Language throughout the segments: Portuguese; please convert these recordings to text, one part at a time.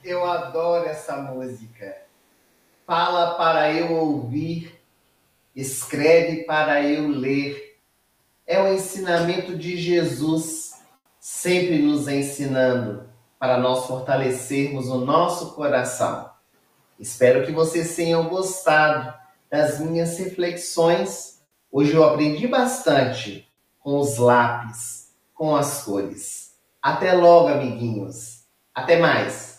Eu adoro essa música. Fala para eu ouvir, escreve para eu ler. É o ensinamento de Jesus, sempre nos ensinando para nós fortalecermos o nosso coração. Espero que vocês tenham gostado das minhas reflexões. Hoje eu aprendi bastante com os lápis, com as cores. Até logo, amiguinhos. Até mais.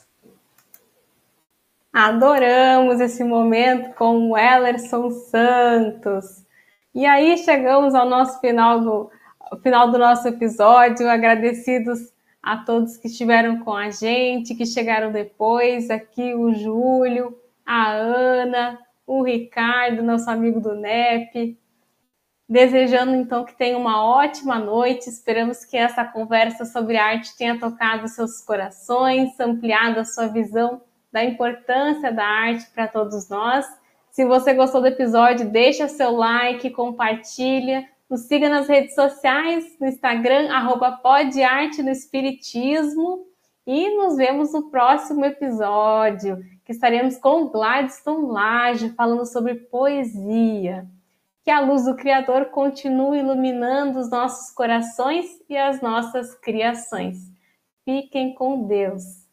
Adoramos esse momento com o Ellerson Santos. E aí chegamos ao nosso final do nosso episódio, agradecidos a todos que estiveram com a gente, que chegaram depois, aqui o Júlio, a Ana, o Ricardo, nosso amigo do NEP. Desejando então que tenha uma ótima noite, esperamos que essa conversa sobre arte tenha tocado seus corações, ampliado a sua visão da importância da arte para todos nós. Se você gostou do episódio, deixa seu like, compartilha, nos siga nas redes sociais, no Instagram, @podarte no Espiritismo, e nos vemos no próximo episódio, que estaremos com o Gladstone Lage, falando sobre poesia. Que a luz do Criador continue iluminando os nossos corações e as nossas criações. Fiquem com Deus.